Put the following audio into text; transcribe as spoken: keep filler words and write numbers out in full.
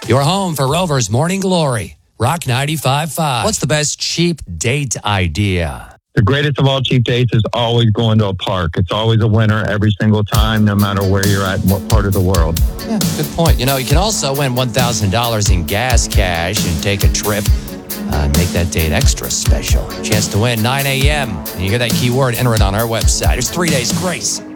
Your home for Rover's Morning Glory. Rock ninety-five point five. What's the best cheap date idea? The greatest of all cheap dates is always going to a park. It's always a winner every single time, no matter where you're at and what part of the world. Yeah, good point. You know, you can also win one thousand dollars in gas cash and take a trip. Uh, make that date extra special. Chance to win nine a.m. And you hear that keyword, enter it on our website. There's three days grace.